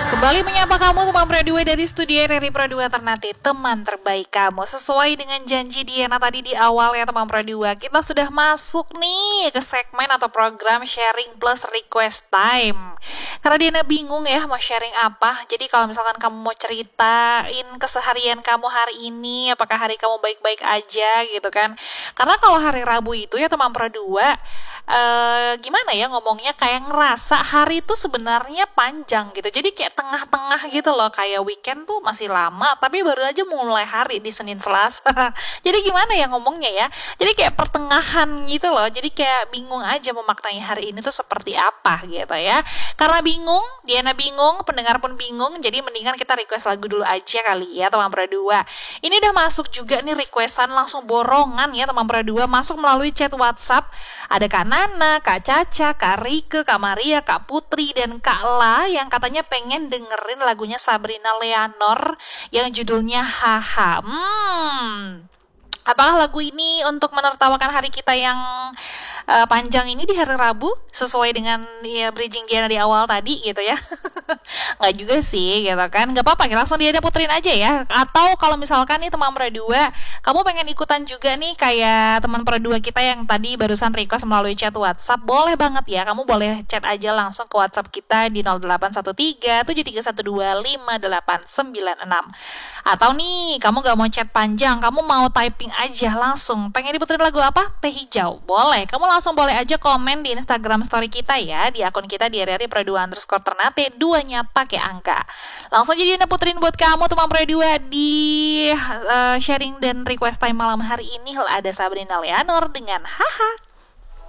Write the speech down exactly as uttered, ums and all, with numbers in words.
Kembali menyapa kamu teman Pro dua dari studio R R I Pro dua Ternate, teman terbaik kamu. Sesuai dengan janji Diana tadi di awal ya teman Pro dua, kita sudah masuk nih ke segmen atau program sharing plus request time. Karena Diana bingung ya mau sharing apa. Jadi kalau misalkan kamu mau ceritain keseharian kamu hari ini, apakah hari kamu baik-baik aja gitu kan. Karena kalau hari Rabu itu ya teman Pro dua, eh, gimana ya ngomongnya, kayak ngerasa hari itu sebenarnya panjang gitu. Jadi kayak tengah-tengah gitu loh, kayak weekend tuh masih lama tapi baru aja mulai hari di Senin Selasa. Jadi gimana ya ngomongnya ya, jadi kayak pertengahan gitu loh. Jadi kayak bingung aja memaknai hari ini tuh seperti apa gitu ya. Karena bingung, Diana bingung, pendengar pun bingung, jadi mendingan kita request lagu dulu aja kali ya teman Pro dua. Ini udah masuk juga nih requestan langsung borongan ya teman Pro dua, masuk melalui chat WhatsApp. Ada Kak Nana, Kak Caca, Kak Rike, Kak Maria, Kak Putri, dan Kak La yang katanya pengen dengerin lagunya Sabrina Leonor yang judulnya Haha. Hmm, apakah lagu ini untuk menertawakan hari kita yang uh, panjang ini di hari Rabu sesuai dengan ya bridging Diana di awal tadi gitu ya? Nggak juga sih gitu kan, nggak apa-apa, langsung Diana puterin aja ya. Atau kalau misalkan nih teman Pro dua, kamu pengen ikutan juga nih kayak teman Pro dua kita yang tadi barusan request melalui chat WhatsApp, boleh banget ya, kamu boleh chat aja langsung ke WhatsApp kita di nol delapan satu tiga tujuh tiga satu dua lima delapan sembilan enam. Atau nih kamu nggak mau chat panjang, kamu mau typing aja langsung, pengen diputerin lagu apa? Teh Hijau, boleh, kamu langsung boleh aja komen di Instagram story kita ya, di akun kita di R R I Pro dua underscore Ternate, duanya pakai angka. Langsung jadi Diana puterin buat kamu teman Pro dua di uh, sharing dan request time malam hari ini. Ada Sabrina Leonor dengan Haha.